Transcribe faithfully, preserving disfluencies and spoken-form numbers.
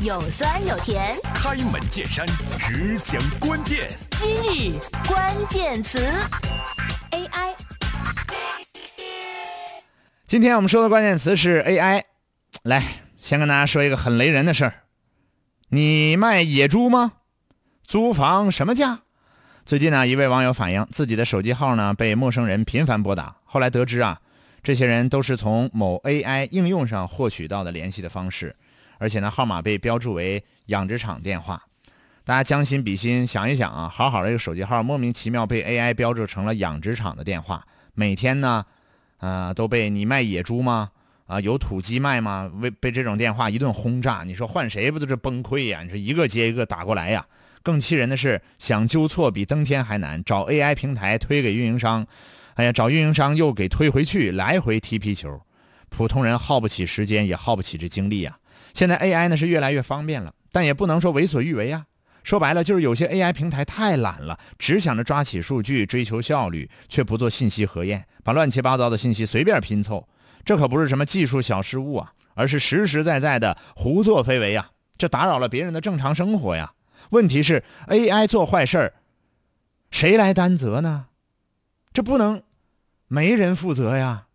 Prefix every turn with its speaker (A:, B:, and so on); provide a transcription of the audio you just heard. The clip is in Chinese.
A: 有酸有甜，
B: 开门见山，只讲关键。
A: 今日关键词 A I。
C: 今天我们说的关键词是 A I。 来，先跟大家说一个很雷人的事儿。你卖野猪吗？租房什么价？最近呢，一位网友反映自己的手机号呢被陌生人频繁拨打，后来得知啊，这些人都是从某 A I 应用上获取到的联系的方式，而且呢，号码被标注为养殖场电话。大家将心比心，想一想啊，好好的一个手机号莫名其妙被 A I 标注成了养殖场的电话，每天呢，呃，都被你卖野猪吗？啊，有土鸡卖吗？为被这种电话一顿轰炸，你说换谁不都是崩溃呀？你说一个接一个打过来呀。更气人的是，想纠错比登天还难，找 A I 平台推给运营商，哎呀，找运营商又给推回去，来回踢皮球。普通人耗不起时间，也耗不起这精力啊。现在 A I 呢是越来越方便了，但也不能说为所欲为啊。说白了，就是有些 A I 平台太懒了，只想着抓起数据，追求效率，却不做信息核验，把乱七八糟的信息随便拼凑。这可不是什么技术小失误啊，而是实实在在的胡作非为啊！这打扰了别人的正常生活呀。问题是 A I 做坏事儿，谁来担责呢？这不能没人负责呀。